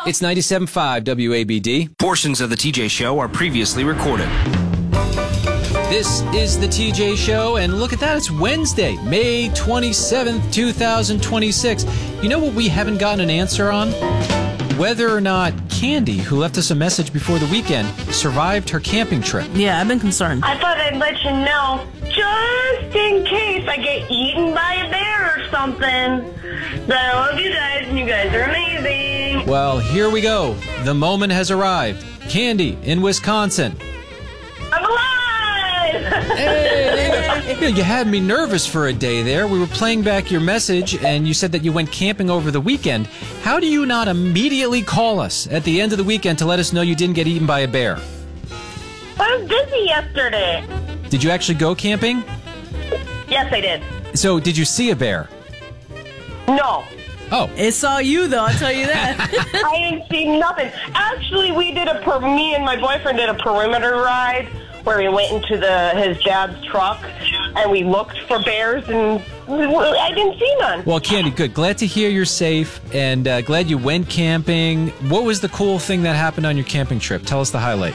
It's 97.5 WABD. Portions of the TJ Show are previously recorded. This is the TJ Show, and look at that, it's Wednesday, May 27th, 2026. You know what we haven't gotten an answer on? Whether or not Candy, who left us a message before the weekend, survived her camping trip. Yeah, I've been concerned. I thought I'd let you know, just in case I get eaten by a bear or something. But I love you guys, and you guys are amazing. Well, here we go. The moment has arrived. Candy in Wisconsin. I'm alive! Hey, you had me nervous for a day there. We were playing back your message, and you said that you went camping over the weekend. How do you not immediately call us at the end of the weekend to let us know you didn't get eaten by a bear? I was busy yesterday. Did you actually go camping? Yes, I did. So, did you see a bear? No. Oh. It saw you, though, I'll tell you that. I didn't see nothing. Actually, me and my boyfriend did a perimeter ride where we went into his dad's truck and we looked for bears, and I didn't see none. Well, Candy, good. Glad to hear you're safe, and glad you went camping. What was the cool thing that happened on your camping trip? Tell us the highlight.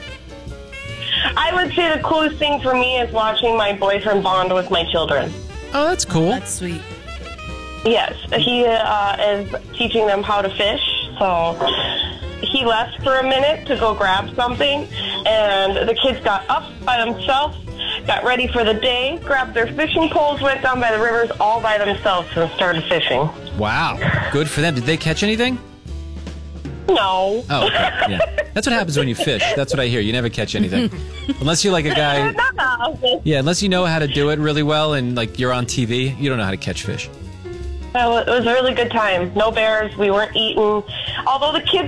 I would say the coolest thing for me is watching my boyfriend bond with my children. Oh, that's cool. That's sweet. Yes, he is teaching them how to fish, so he left for a minute to go grab something, and the kids got up by themselves, got ready for the day, grabbed their fishing poles, went down by the rivers all by themselves and started fishing. Wow. Good for them. Did they catch anything? No. Oh, okay. Yeah. That's what happens when you fish. That's what I hear. You never catch anything. Unless you're like a guy... Yeah, unless you know how to do it really well and like you're on TV, you don't know how to catch fish. Well, it was a really good time. No bears. We weren't eaten. Although the kids